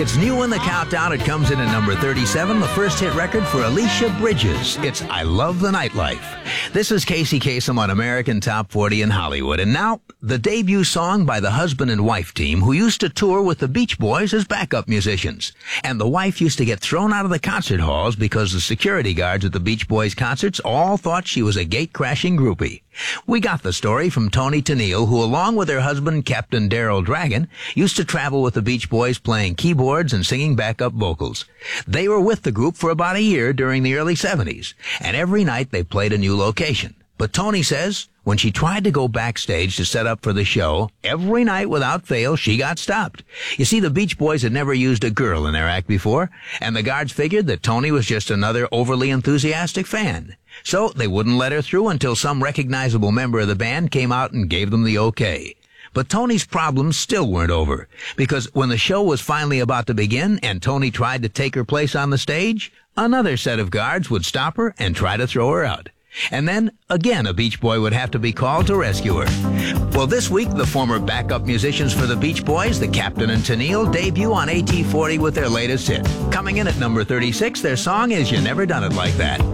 It's new in the countdown. It comes in at number 37, the first hit record for Alicia Bridges. It's I Love the Nightlife. This is Casey Kasem on American Top 40 in Hollywood. And now, the debut song by the husband and wife team who used to tour with the Beach Boys as backup musicians. And the wife used to get thrown out of the concert halls because the security guards at the Beach Boys concerts all thought she was a gate-crashing groupie. We got the story from Toni Tennille, who along with her husband, Captain Daryl Dragon, used to travel with the Beach Boys playing keyboards and singing backup vocals. They were with the group for about a year during the early 70s, and every night they played a new location. But Toni says when she tried to go backstage to set up for the show, every night without fail, she got stopped. You see, the Beach Boys had never used a girl in their act before, and the guards figured that Toni was just another overly enthusiastic fan. So they wouldn't let her through until some recognizable member of the band came out and gave them the okay. But Toni's problems still weren't over, because when the show was finally about to begin and Toni tried to take her place on the stage, another set of guards would stop her and try to throw her out. And then, again, a Beach Boy would have to be called to rescue her. Well, this week, the former backup musicians for the Beach Boys, the Captain and Tennille, debut on AT40 with their latest hit. Coming in at number 36, their song is You Never Done It Like That.